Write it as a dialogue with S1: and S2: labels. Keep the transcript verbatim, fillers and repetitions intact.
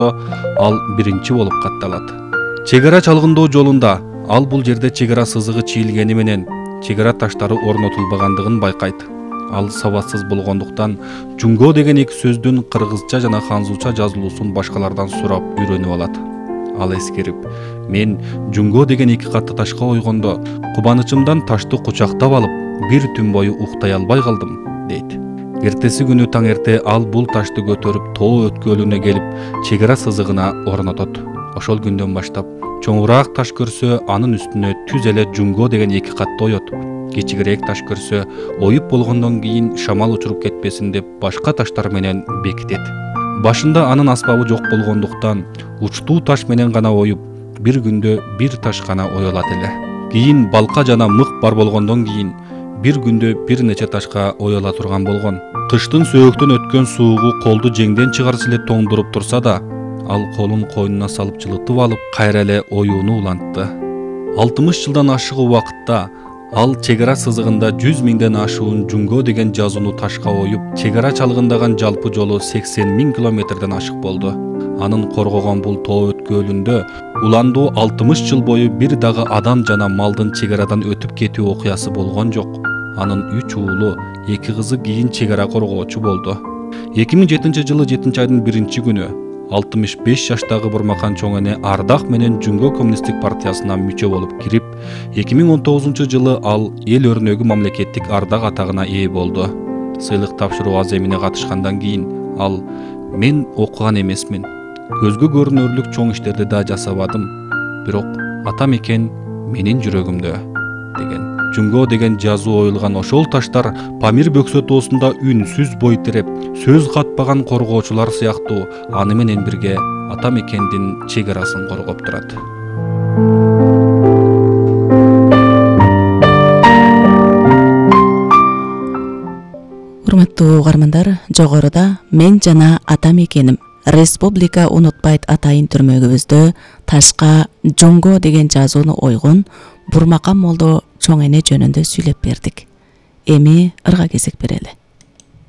S1: ал биринчи болуп катталат. Чек ара чалгындоо жолунда ал бул жерде чек ара сызыгы чийилгени менен чек ара таштары орнотулбагандыгын байкайт. Ал сабатсыз болгондуктан жунго деген эки сөздүн кыргызча жана ханзулча жазылуусун башкалардан сурап үйрөнүп алат. Ал эскерип, мен жунго деген эки катты ташка ойгондо кубанычымдан ташты кучактап алып, бир түн бою уктай албай калдым, дейт. Эртеси күнү таң эрте ал бул ташты көтөрүп тоо өткөлүнө келип, чек ара сызыгына орнотот. Ошол күндөн баштап чоңураак таш көрсө, анын үстүнө түз эле жунго деген эки катты оет. Кичигирээк таш көрсө, оюп болгондон кийин шамал учуруп кетпесин деп башка таштар менен бекитет. Башында анын аспабы жок болгондуктан учтуу таш менен гана оюп, бир күндө бир таш гана оёлат эле. Кийин балка жана мык бар болгондон кийин бир күндө бир нече ташка оёла турган болгон. Кыштын сөөктөн өткөн суугу колду жеңден чыгарса эле тоңдуруп турса да, ал колун койнуна салып жылытып алып, кайра эле оюуну улантты. алтымыш жылдан ашык убакытта ал чек ара сызыгында жүз миңден ашуун жунго деген жазууну ташка оюп, чек ара чалгындаган жалпы жолу сексен миң километрден ашык болду. Анын коргогон бул тоо өткөлүндө уландуу алтымыш жыл бою бир дагы адам жана малдын чек арадан өтүп кетүү окуясы болгон жок. Анын үч уулу, эки кызы кийин чек ара коргоочу болду. эки миң жетинчи жылы жетинчи айдын биринчи күнү алтымыш беш жаштагы Бурмакан чоң эне Ардак менен Жунго коммунисттик партиясына мүчө болуп кирип, эки миң он тогузунчу жылы ал эл өрнөгү мамлекеттик ардак атагына ээ болду. Сыйлык тапшыруу аземине катышкандан кийин ал мен окуган эмесмин, көзгө көрүнөрлүк чоң иштерди да жасабадым, бирок атам экен менин жүрөгүмдө деген. Жунго деген жазуу оюлган ошол таштар Памир бөксө тоосунда үнсүз бой тиреп, сөз катпаган коргоочулар сыяктуу аны менен бирге ата мекендин чек арасын коргоп турат.
S2: Урматтуу угармандар, жогоруда мен жана ата мекеним Республика унутпайт атайын түрмөгүбүздө ташка жунго деген жазууну ойгон Бурмакан молдо чоң эне жөнүндө сүйлөп бердик. Эми ырга кезек берели.